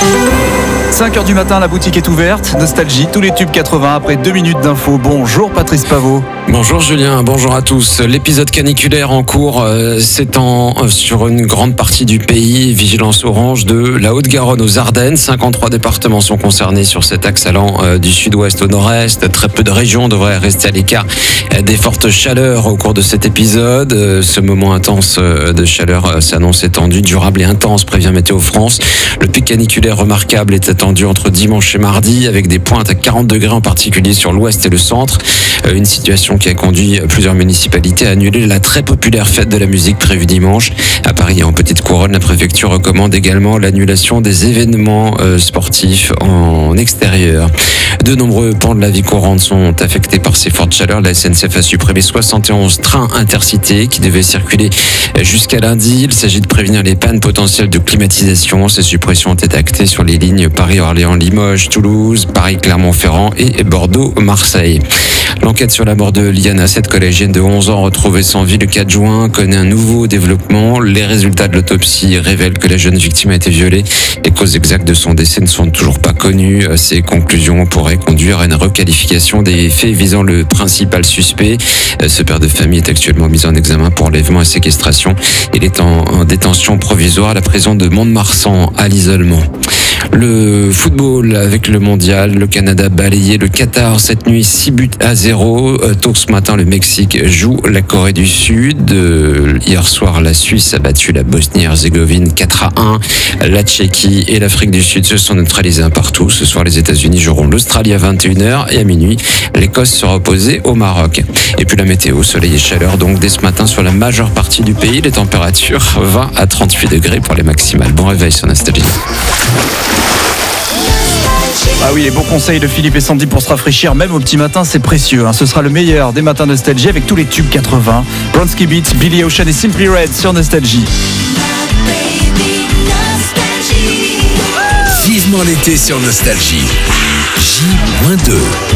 5h du matin, la boutique est ouverte. Nostalgie, tous les tubes 80 après 2 minutes d'info. Bonjour Patrice Pavot. Bonjour Julien, bonjour à tous. L'épisode caniculaire en cours s'étend sur une grande partie du pays. Vigilance orange de la Haute-Garonne aux Ardennes. 53 départements sont concernés sur cet axe allant du sud-ouest au nord-est. Très peu de régions devraient rester à l'écart des fortes chaleurs au cours de cet épisode. Ce moment intense de chaleur s'annonce étendu, durable et intense, prévient Météo France. Le pic caniculaire remarquable est attendu entre dimanche et mardi, avec des pointes à 40 degrés en particulier sur l'ouest et le centre. Une situation qui a conduit plusieurs municipalités à annuler la très populaire fête de la musique prévue dimanche. À Paris et en Petite Couronne, la préfecture recommande également l'annulation des événements sportifs en extérieur. De nombreux pans de la vie courante sont affectés par ces fortes chaleurs. La SNCF a supprimé 71 trains intercités qui devaient circuler jusqu'à lundi. Il s'agit de prévenir les pannes potentielles de climatisation. Ces suppressions ont été actées sur les lignes Paris-Orléans-Limoges, Toulouse, Paris-Clermont-Ferrand et Bordeaux-Marseille. L'enquête sur la mort de Liana, cette collégienne de 11 ans retrouvée sans vie le 4 juin, connaît un nouveau développement. Les résultats de l'autopsie révèlent que la jeune victime a été violée. Les causes exactes de son décès ne sont toujours pas connues. Ces conclusions pourraient conduire à une requalification des faits visant le principal suspect. Ce père de famille est actuellement mis en examen pour enlèvement et séquestration. Il est en détention provisoire à la prison de Mont-de-Marsan à l'isolement. Le football avec le mondial, le Canada balayé le Qatar cette nuit 6-0. Tôt ce matin, le Mexique joue la Corée du Sud. Hier soir, la Suisse a battu la Bosnie-Herzégovine 4-1. La Tchéquie et l'Afrique du Sud se sont neutralisés un partout. Ce soir, les États-Unis joueront l'Australie à 21h et à minuit, l'Écosse sera opposée au Maroc. Et puis la météo, soleil et chaleur donc dès ce matin sur la majeure partie du pays. Les températures 20 à 38 degrés pour les maximales. Bon réveil sur Nostalgie. Ah oui, les bons conseils de Philippe et Sandy pour se rafraîchir, même au petit matin, c'est précieux. Ce sera le meilleur des matins Nostalgie avec tous les tubes 80. Bronski Beat, Billy Ocean et Simply Red sur Nostalgie. Vivement l'été sur Nostalgie. J-2.